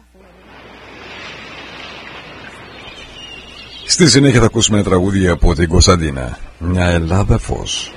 Στη συνέχεια θα ακούσουμε τραγούδια από την Κωνσταντίνα. Μια Ελλάδα φως.